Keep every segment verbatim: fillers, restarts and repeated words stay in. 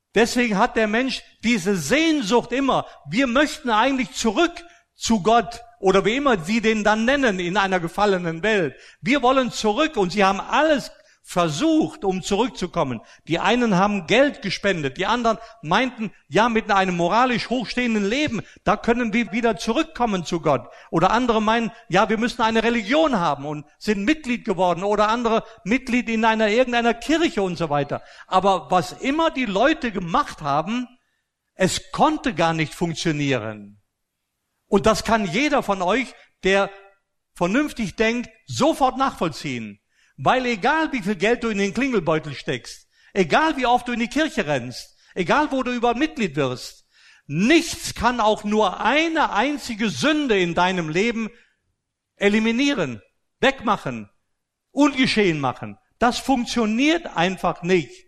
Deswegen hat der Mensch diese Sehnsucht immer. Wir möchten eigentlich zurück zu Gott oder wie immer sie den dann nennen in einer gefallenen Welt. Wir wollen zurück und sie haben alles versucht, um zurückzukommen. Die einen haben Geld gespendet, die anderen meinten, ja, mit einem moralisch hochstehenden Leben, da können wir wieder zurückkommen zu Gott. Oder andere meinen, ja, wir müssen eine Religion haben und sind Mitglied geworden oder andere Mitglied in einer irgendeiner Kirche und so weiter. Aber was immer die Leute gemacht haben, es konnte gar nicht funktionieren. Und das kann jeder von euch, der vernünftig denkt, sofort nachvollziehen. Weil egal wie viel Geld du in den Klingelbeutel steckst, egal wie oft du in die Kirche rennst, egal wo du überall Mitglied wirst, nichts kann auch nur eine einzige Sünde in deinem Leben eliminieren, wegmachen, ungeschehen machen. Das funktioniert einfach nicht.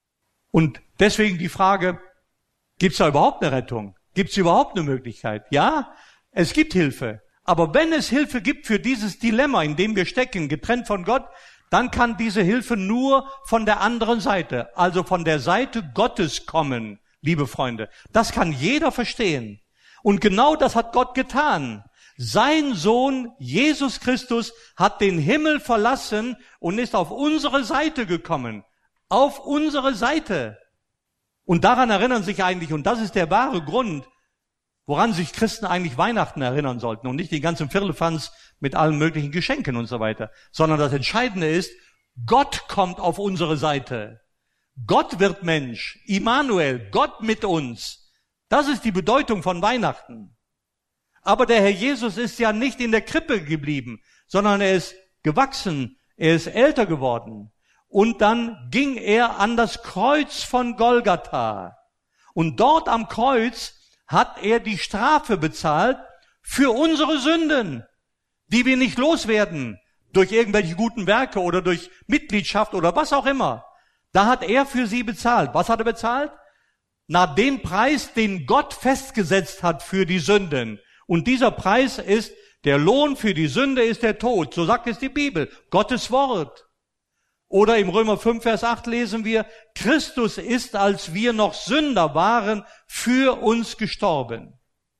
Und deswegen die Frage, gibt es da überhaupt eine Rettung? Gibt es überhaupt eine Möglichkeit? Ja, es gibt Hilfe. Aber wenn es Hilfe gibt für dieses Dilemma, in dem wir stecken, getrennt von Gott, dann kann diese Hilfe nur von der anderen Seite, also von der Seite Gottes kommen, liebe Freunde. Das kann jeder verstehen. Und genau das hat Gott getan. Sein Sohn Jesus Christus hat den Himmel verlassen und ist auf unsere Seite gekommen. Auf unsere Seite. Und daran erinnern sich eigentlich, und das ist der wahre Grund, woran sich Christen eigentlich Weihnachten erinnern sollten und nicht die ganzen Firlefanz mit allen möglichen Geschenken und so weiter, sondern das Entscheidende ist, Gott kommt auf unsere Seite. Gott wird Mensch, Immanuel, Gott mit uns. Das ist die Bedeutung von Weihnachten. Aber der Herr Jesus ist ja nicht in der Krippe geblieben, sondern er ist gewachsen, er ist älter geworden. Und dann ging er an das Kreuz von Golgatha. Und dort am Kreuz hat er die Strafe bezahlt für unsere Sünden, die wir nicht loswerden durch irgendwelche guten Werke oder durch Mitgliedschaft oder was auch immer. Da hat er für sie bezahlt. Was hat er bezahlt? Nach dem Preis, den Gott festgesetzt hat für die Sünden. Und dieser Preis ist, der Lohn für die Sünde ist der Tod. So sagt es die Bibel, Gottes Wort. Oder im Römer fünf, Vers acht lesen wir, Christus ist, als wir noch Sünder waren, für uns gestorben.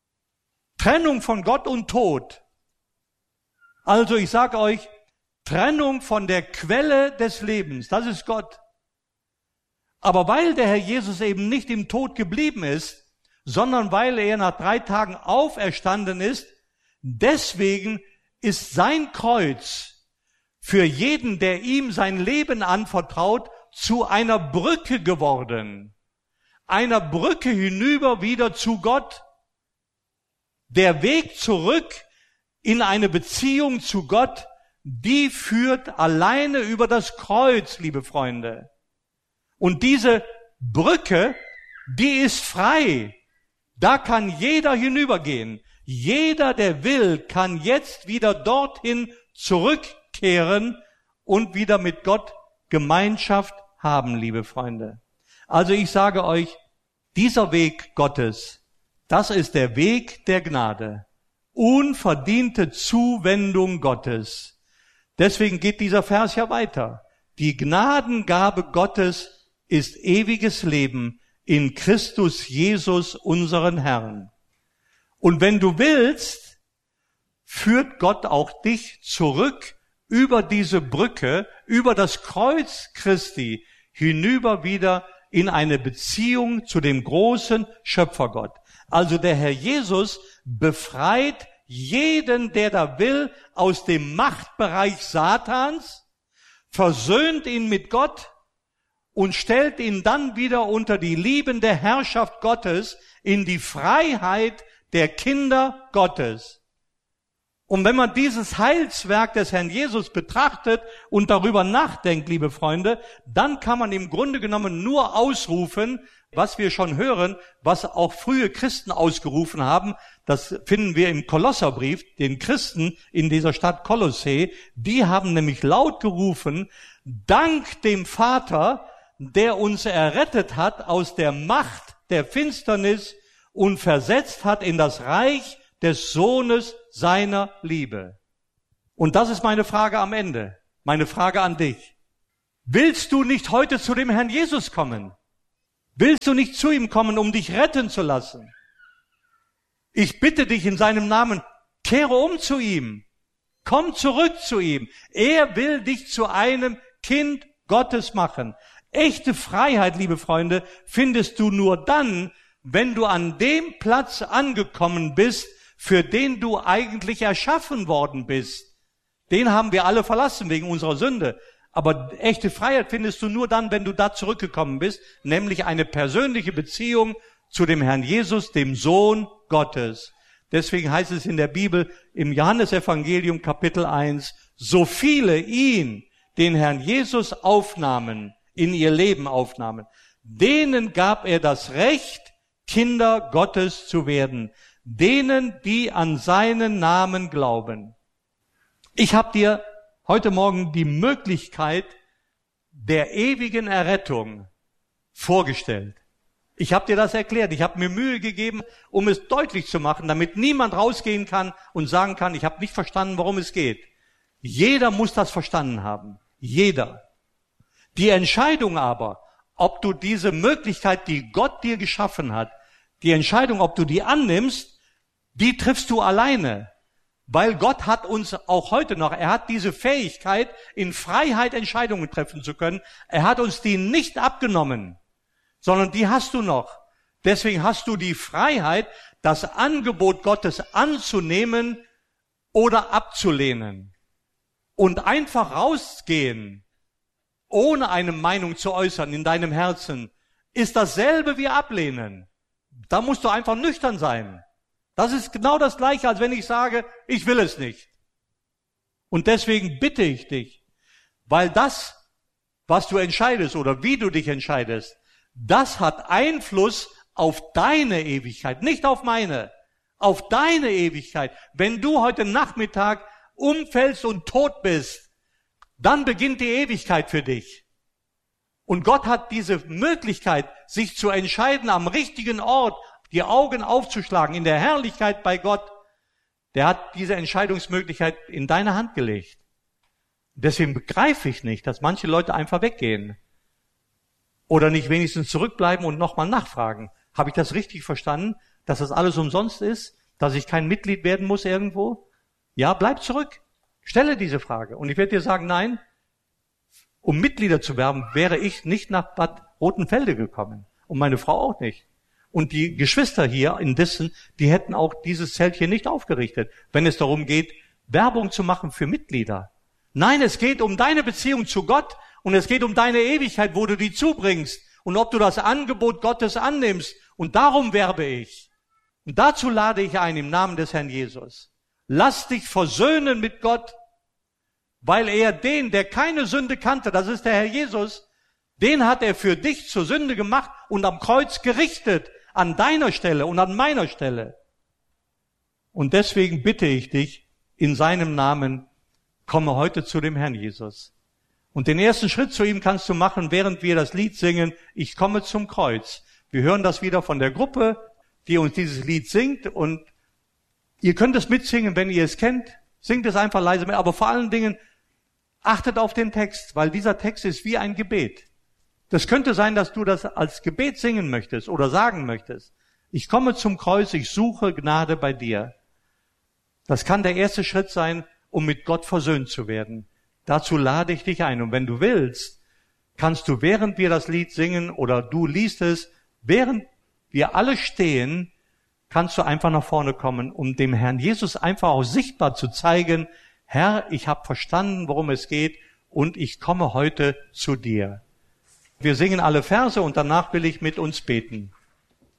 Trennung von Gott und Tod. Also ich sage euch, Trennung von der Quelle des Lebens, das ist Gott. Aber weil der Herr Jesus eben nicht im Tod geblieben ist, sondern weil er nach drei Tagen auferstanden ist, deswegen ist sein Kreuz für jeden, der ihm sein Leben anvertraut, zu einer Brücke geworden. Einer Brücke hinüber wieder zu Gott. Der Weg zurück in eine Beziehung zu Gott, die führt alleine über das Kreuz, liebe Freunde. Und diese Brücke, die ist frei. Da kann jeder hinübergehen. Jeder, der will, kann jetzt wieder dorthin zurückkehren und wieder mit Gott Gemeinschaft haben, liebe Freunde. Also ich sage euch, dieser Weg Gottes, das ist der Weg der Gnade. Unverdiente Zuwendung Gottes. Deswegen geht dieser Vers ja weiter. Die Gnadengabe Gottes ist ewiges Leben in Christus Jesus, unseren Herrn. Und wenn du willst, führt Gott auch dich zurück über diese Brücke, über das Kreuz Christi, hinüber wieder in eine Beziehung zu dem großen Schöpfergott. Also der Herr Jesus befreit jeden, der da will, aus dem Machtbereich Satans, versöhnt ihn mit Gott und stellt ihn dann wieder unter die liebende Herrschaft Gottes in die Freiheit der Kinder Gottes. Und wenn man dieses Heilswerk des Herrn Jesus betrachtet und darüber nachdenkt, liebe Freunde, dann kann man im Grunde genommen nur ausrufen, was wir schon hören, was auch frühe Christen ausgerufen haben. Das finden wir im Kolosserbrief, den Christen in dieser Stadt Kolossee. Die haben nämlich laut gerufen, Dank dem Vater, der uns errettet hat aus der Macht der Finsternis und versetzt hat in das Reich des Sohnes seiner Liebe. Und das ist meine Frage am Ende, meine Frage an dich. Willst du nicht heute zu dem Herrn Jesus kommen? Willst du nicht zu ihm kommen, um dich retten zu lassen? Ich bitte dich in seinem Namen, kehre um zu ihm. Komm zurück zu ihm. Er will dich zu einem Kind Gottes machen. Echte Freiheit, liebe Freunde, findest du nur dann, wenn du an dem Platz angekommen bist, für den du eigentlich erschaffen worden bist. Den haben wir alle verlassen wegen unserer Sünde. Aber echte Freiheit findest du nur dann, wenn du da zurückgekommen bist, nämlich eine persönliche Beziehung zu dem Herrn Jesus, dem Sohn Gottes. Deswegen heißt es in der Bibel im Johannesevangelium Kapitel eins, so viele ihn, den Herrn Jesus aufnahmen, in ihr Leben aufnahmen, denen gab er das Recht, Kinder Gottes zu werden, denen, die an seinen Namen glauben. Ich habe dir heute Morgen die Möglichkeit der ewigen Errettung vorgestellt. Ich habe dir das erklärt. Ich habe mir Mühe gegeben, um es deutlich zu machen, damit niemand rausgehen kann und sagen kann, ich habe nicht verstanden, worum es geht. Jeder muss das verstanden haben. Jeder. Die Entscheidung aber, ob du diese Möglichkeit, die Gott dir geschaffen hat, die Entscheidung, ob du die annimmst, die triffst du alleine. Weil Gott hat uns auch heute noch, er hat diese Fähigkeit, in Freiheit Entscheidungen treffen zu können. Er hat uns die nicht abgenommen, sondern die hast du noch. Deswegen hast du die Freiheit, das Angebot Gottes anzunehmen oder abzulehnen. Und einfach rausgehen, ohne eine Meinung zu äußern in deinem Herzen, ist dasselbe wie ablehnen. Da musst du einfach nüchtern sein. Das ist genau das Gleiche, als wenn ich sage, ich will es nicht. Und deswegen bitte ich dich, weil das, was du entscheidest oder wie du dich entscheidest, das hat Einfluss auf deine Ewigkeit, nicht auf meine, auf deine Ewigkeit. Wenn du heute Nachmittag umfällst und tot bist, dann beginnt die Ewigkeit für dich. Und Gott hat diese Möglichkeit, sich zu entscheiden, am richtigen Ort die Augen aufzuschlagen, in der Herrlichkeit bei Gott. Der hat diese Entscheidungsmöglichkeit in deine Hand gelegt. Deswegen begreife ich nicht, dass manche Leute einfach weggehen. Oder nicht wenigstens zurückbleiben und nochmal nachfragen. Habe ich das richtig verstanden, dass das alles umsonst ist? Dass ich kein Mitglied werden muss irgendwo? Ja, bleib zurück. Stelle diese Frage. Und ich werde dir sagen, nein, um Mitglieder zu werben, wäre ich nicht nach Bad Rotenfelde gekommen. Und meine Frau auch nicht. Und die Geschwister hier in Dissen, die hätten auch dieses Zelt hier nicht aufgerichtet, wenn es darum geht, Werbung zu machen für Mitglieder. Nein, es geht um deine Beziehung zu Gott und es geht um deine Ewigkeit, wo du die zubringst und ob du das Angebot Gottes annimmst. Und darum werbe ich. Und dazu lade ich ein im Namen des Herrn Jesus. Lass dich versöhnen mit Gott, weil er den, der keine Sünde kannte, das ist der Herr Jesus, den hat er für dich zur Sünde gemacht und am Kreuz gerichtet, an deiner Stelle und an meiner Stelle. Und deswegen bitte ich dich, in seinem Namen, komme heute zu dem Herrn Jesus. Und den ersten Schritt zu ihm kannst du machen, während wir das Lied singen, ich komme zum Kreuz. Wir hören das wieder von der Gruppe, die uns dieses Lied singt, und ihr könnt es mitsingen, wenn ihr es kennt. Singt es einfach leise mit, aber vor allen Dingen achtet auf den Text, weil dieser Text ist wie ein Gebet. Das könnte sein, dass du das als Gebet singen möchtest oder sagen möchtest. Ich komme zum Kreuz, ich suche Gnade bei dir. Das kann der erste Schritt sein, um mit Gott versöhnt zu werden. Dazu lade ich dich ein. Und wenn du willst, kannst du, während wir das Lied singen oder du liest es, während wir alle stehen, kannst du einfach nach vorne kommen, um dem Herrn Jesus einfach auch sichtbar zu zeigen, Herr, ich habe verstanden, worum es geht und ich komme heute zu dir. Wir singen alle Verse und danach will ich mit uns beten.